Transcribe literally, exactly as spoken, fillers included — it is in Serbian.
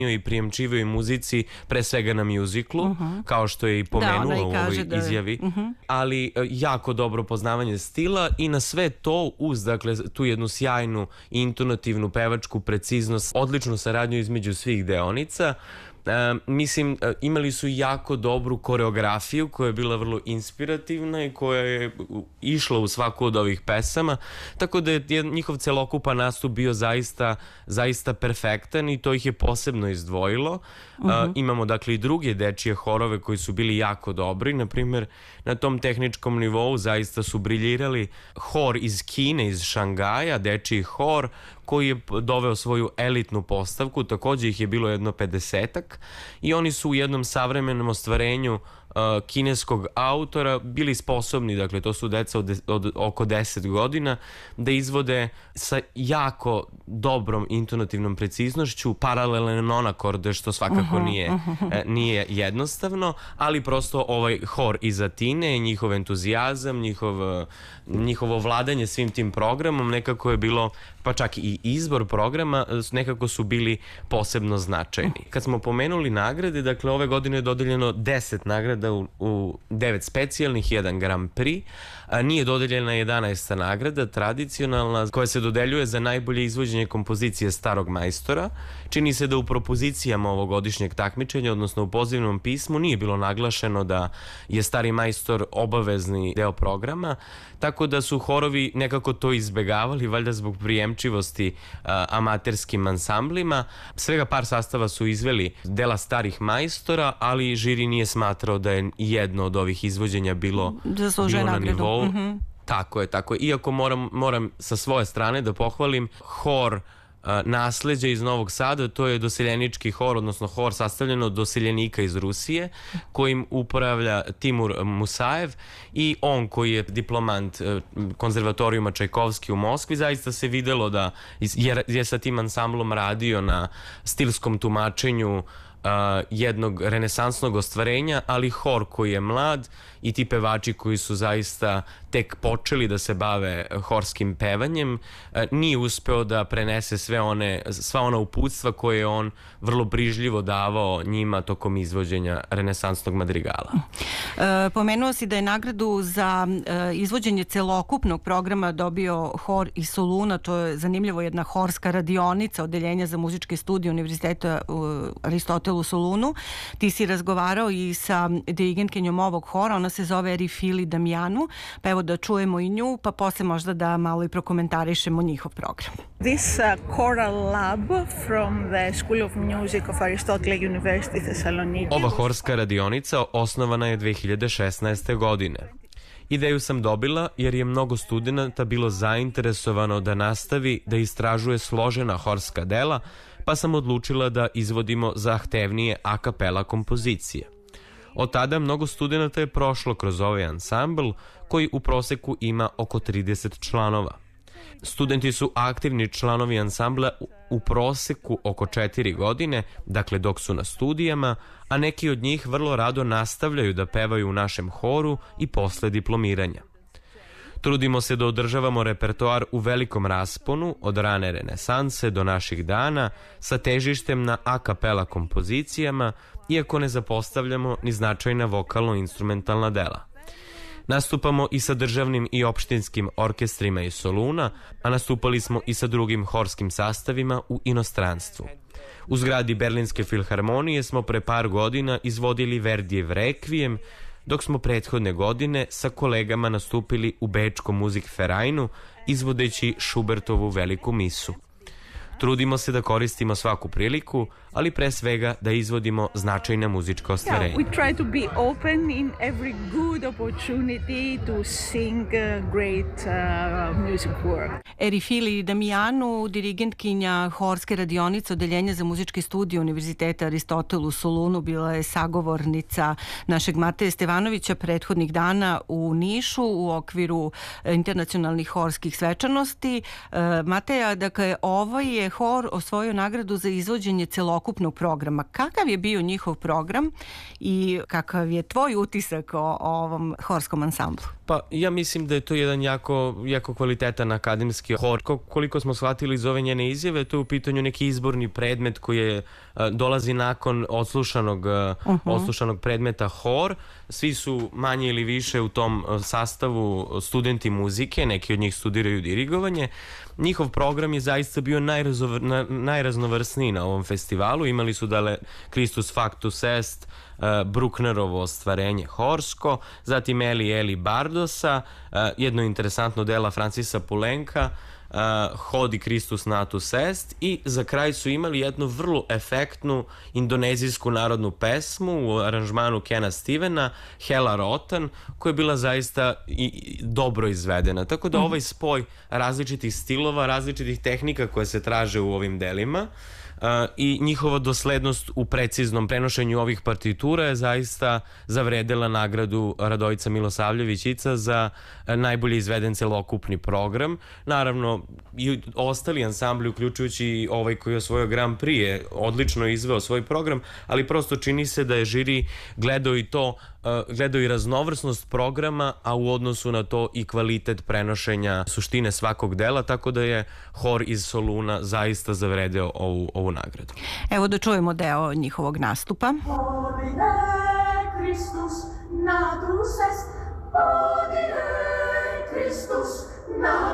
i prijemčivoj muzici, pre svega na mjuziklu, uh -huh. kao što je i pomenula da, u ovoj da... izjavi, uh -huh. ali jako dobro poznavanje stila i na sve to uz, dakle, tu jednu sjajnu intonativnu pevačku preciznost, odličnu saradnju između svih deonica. E, mislim, imali su jako dobru koreografiju koja je bila vrlo inspirativna i koja je išla u svaku od ovih pesama, tako da je njihov celokupan nastup bio zaista, zaista perfektan i to ih je posebno izdvojilo. Uh -huh. e, imamo dakle i druge dečije horove koji su bili jako dobri, na primjer na tom tehničkom nivou zaista su briljirali hor iz Kine, iz Šangaja, dečiji hor koji je doveo svoju elitnu postavku, takođe ih je bilo jedno pedesetak i oni su u jednom savremenom ostvarenju uh, kineskog autora bili sposobni, dakle to su deca od, de, od oko deset godina, da izvode sa jako dobrom intonativnom preciznošću paralelne nonakorde, što svakako nije, nije jednostavno, ali prosto ovaj hor iz Atine, njihov entuzijazam, njihov, njihovo vladanje svim tim programom nekako je bilo, pa čak i izbor programa, nekako su bili posebno značajni. Kad smo pomenuli nagrade, dakle ove godine je dodeljeno deset nagrada u, u devet specijalnih, jedan Grand Prix, a nije dodeljena jedanaesta nagrada, tradicionalna, koja se dodeljuje za najbolje izvođenje kompozicije starog majstora. Čini se da u propozicijama ovogodišnjeg takmičenja, odnosno u pozivnom pismu, nije bilo naglašeno da je stari majstor obavezni deo programa, tako da su horovi nekako to izbegavali, valjda zbog prijemčivosti a, amaterskim ansamblima. Svega par sastava su izveli dela starih majstora, ali žiri nije smatrao da je jedno od ovih izvođenja bilo, bilo na nivou. Mm -hmm. Tako je, tako je. Iako moram, moram sa svoje strane da pohvalim hor nasleđa iz Novog Sada, to je doseljenički hor, odnosno hor sastavljen od doseljenika iz Rusije, kojim upravlja Timur Musajev i on koji je diplomant konzervatorijuma Čajkovski u Moskvi. Zaista se videlo da je, je sa tim ansamblom radio na stilskom tumačenju Uh, jednog renesansnog ostvarenja, ali hor koji je mlad i ti pevači koji su zaista tek počeli da se bave horskim pevanjem, uh, nije uspeo da prenese sve one, sva ona uputstva koje je on vrlo brižljivo davao njima tokom izvođenja renesansnog madrigala. E, pomenuo si da je nagradu za e, izvođenje celokupnog programa dobio hor iz Soluna, to je zanimljivo, jedna horska radionica odeljenja za muzičke studije Univerziteta Aristotel u Solunu. Ti si razgovarao i sa dirigentkinjom ovog hora, ona se zove Erifili Damjanu, pa evo da čujemo i nju, pa posle možda da malo i prokomentarišemo njihov program. This uh, choral lab from the School of Music of Aristotle University Thessaloniki. Ova horska radionica osnovana je dve hiljade šesnaeste. godine. Ideju sam dobila jer je mnogo studenata bilo zainteresovano da nastavi da istražuje složena horska dela, pa sam odlučila da izvodimo zahtevnije a kapela kompozicije. Od tada mnogo studenata je prošlo kroz ovaj ansambl koji u proseku ima oko trideset članova. Studenti su aktivni članovi ansambla u proseku oko četiri godine, dakle dok su na studijama, a neki od njih vrlo rado nastavljaju da pevaju u našem horu i posle diplomiranja. Trudimo se da održavamo repertoar u velikom rasponu od rane renesanse do naših dana sa težištem na a kapela kompozicijama, iako ne zapostavljamo ni značajna vokalno-instrumentalna dela. Nastupamo i sa državnim i opštinskim orkestrima iz Soluna, a nastupali smo i sa drugim horskim sastavima u inostranstvu. U zgradi Berlinske filharmonije smo pre par godina izvodili Verdijev Rekvijem, dok smo prethodne godine sa kolegama nastupili u Bečkom Musikvereinu izvodeći Schubertovu Veliku misu. Trudimo se da koristimo svaku priliku, ali pre svega da izvodimo značajna muzička ostvarenja. Yeah, we try to be open in every good opportunity to sing great uh, music work. Erifili Damjanu, dirigentkinja horske radionice odeljenja za muzičke studije Univerziteta Aristotel u Solunu, bila je sagovornica našeg Mateje Stevanovića prethodnih dana u Nišu u okviru internacionalnih horskih svečanosti. Mateja, dakle, ovaj je hor osvojio nagradu za izvođenje celokupnog programa. Kakav je bio njihov program i kakav je tvoj utisak o, o ovom horskom ansamblu? Pa ja mislim da je to jedan jako, jako kvalitetan akademski hor. Koliko smo shvatili iz ove njene izjave, to je u pitanju neki izborni predmet koji je, dolazi nakon odslušanog, uh-huh. odslušanog predmeta hor. Svi su manje ili više u tom sastavu studenti muzike, neki od njih studiraju dirigovanje. Njihov program je zaista bio najraznovrsniji na ovom festivalu. Imali su dale Christus Factus Est, Brucknerovo ostvarenje horsko, zatim Eli Eli Bardosa, jedno interesantno dela Francisa Poulenca, Hodi Christus Natus Est, i za kraj su imali jednu vrlo efektnu indonezijsku narodnu pesmu u aranžmanu Kena Stevena, Hela Rotan, koja je bila zaista i dobro izvedena. Tako da ovaj spoj različitih stilova, različitih tehnika koje se traže u ovim delima Uh, i njihova doslednost u preciznom prenošenju ovih partitura je zaista zavredela nagradu Radojica Milosavljević-Ica za najbolje izveden celokupni program. Naravno, i ostali ansambli, uključujući i ovaj koji je osvojio Grand Prix, je odlično izveo svoj program, ali prosto čini se da je žiri gledao i to, uh, gledao i raznovrsnost programa, a u odnosu na to i kvalitet prenošenja suštine svakog dela, tako da je hor iz Soluna zaista zavredeo ovu, ovu nagradu. Evo da čujemo deo njihovog nastupa. Odine Christus natus est, odine Christus natus